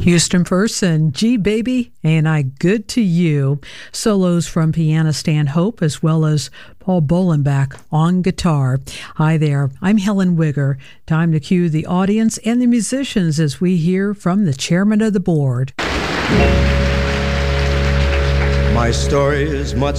Houston First and G Baby, Ain't I Good to You? Solos from pianist Stan Hope as well as Paul Bolenbach on guitar. Hi there, I'm Helen Wigger. Time to cue the audience and the musicians as we hear from the chairman of the board. My story is much